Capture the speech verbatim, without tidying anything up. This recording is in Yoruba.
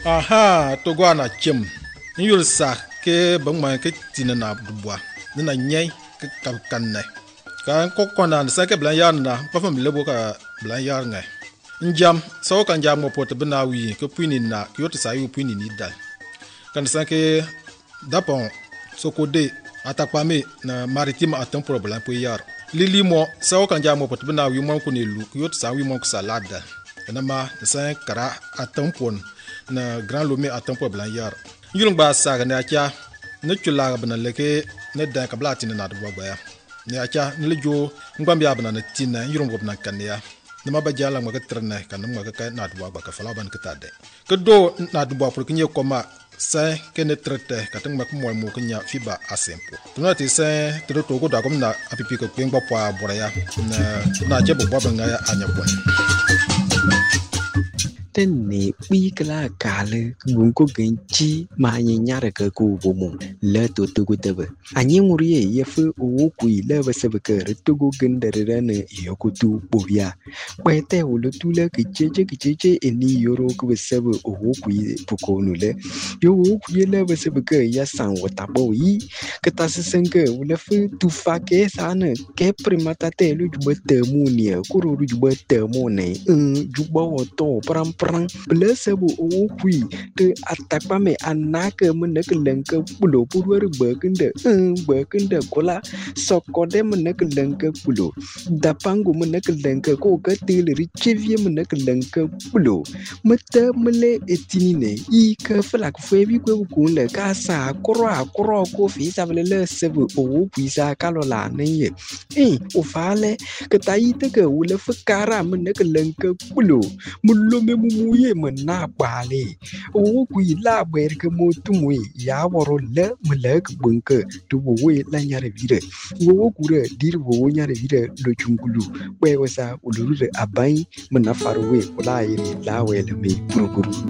Aha, togwana chim. Yul sa ke bang ma ke tina na dubwa. Na nyai ke kanne. Kan ko kona sa ke blan yar na pa fam lebo ka blan yar ngai. Njam so kan jam mo pot bna wi ke puini na ke yot sa yu puini ni dal. Kan sa ke dapon so ko de atakwame na maritime atam pro blan po yar. Lili mo so kan jam mo pot bna wi mo ko ne lu ke yot sa wi mo ko salada. Na ma sa kara atam pon na grand lome atam po blan yar. Yulung ba sa na kya ne chula bna leke ne da ka blati na do ba ya. Ne acha ne lejo ngam ya bna na tina yulung go bna kan ya. Nama bajala ngwa ketrene kan ngwa ka na dwa ba ka fala ban ketade ke do na dwa pour kinye koma sa ke ne trete ka tang mak mo mo kenya fiba asempo tuna ti sa to to go da kom na apipi ko kwengba pa boraya na na je bo ba nga ya anya bon ne pi kala kale gun ko genchi ma nya ra ka ku bo mo le to to go tebe anyi nguri ye fu o ku le ba se ba ka re to go gen da re ne yo ku tu bo ya ba te o le tu le ki che che ki che che eni yoro ku se ba o ku pu ko nu le yo o ku le ba se ba ka ya san wa ta bo yi ka ta se sen ka o le fu tu fa ke sa ne ke primata te lu ju ba te mu ni ku ru ju ba te mu ne ju ba o to pram Bless bu o kui te atakpa me anaka meneke lengke pulo purwer berkende berkende kola sokode meneke lengke pulo dapangu meneke lengke ko ketil richevie meneke lengke pulo mete mele etinine i ke flak febi ko ku le ka sa kro akro ko fi sa le sebu o kui sa kalola ne ye eh o fale ke taite ke o le fakara meneke lengke pulo mulo me muye mena bale o ku ila ber ke motumwe ya woro le mele ke bunke to we la nyare vire wo ku re dir wo nyare vire lo chungulu we wasa uluru abai mena farwe wala iri la we le me buruburu